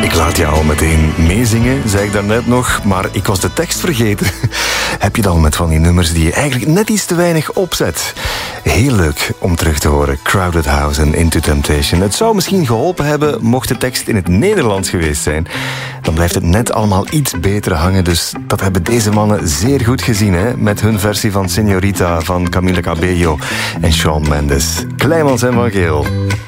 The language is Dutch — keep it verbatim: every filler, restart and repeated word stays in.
Ik laat jou al meteen meezingen, zei ik daarnet nog, maar ik was de tekst vergeten. Heb je dan met van die nummers die je eigenlijk net iets te weinig opzet? Heel leuk om terug te horen. Crowded House en Into Temptation. Het zou misschien geholpen hebben mocht de tekst in het Nederlands geweest zijn. Dan blijft het net allemaal iets beter hangen, dus dat hebben deze mannen zeer goed gezien, hè? Met hun versie van Señorita van Camila Cabello en Shawn Mendes. Kleimans en Van Geel.